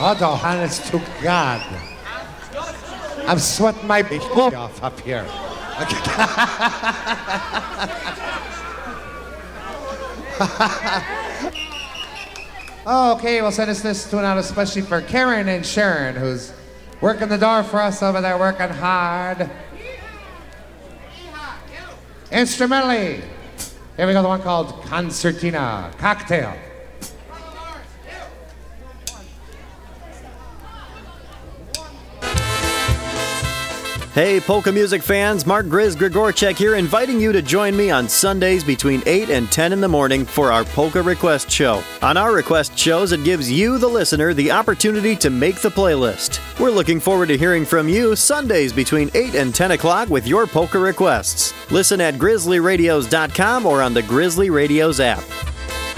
Oh, the honest to God. I'm sweating my butt off up here. Okay, we'll send us this tune out especially for Karen and Sharon, who's working the door for us over there, working hard. Instrumentally, here we go, the one called Concertina, Cocktail. Hey, polka music fans, Mark Grizz Grigorchek here, inviting you to join me on Sundays between 8 and 10 in the morning for our Polka Request Show. On our request shows, it gives you, the listener, the opportunity to make the playlist. We're looking forward to hearing from you Sundays between 8 and 10 o'clock with your polka requests. Listen at grizzlyradios.com or on the Grizzly Radios app.